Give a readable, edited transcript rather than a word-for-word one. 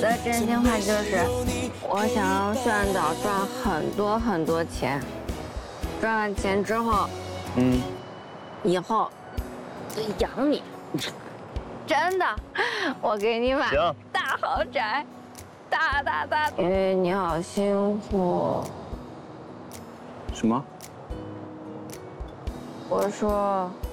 的真心话就是，我想让炫导赚很多很多钱，赚完钱之后，以后养你，真的，我给你买大豪宅，大，因为你好辛苦。 什么？ 我说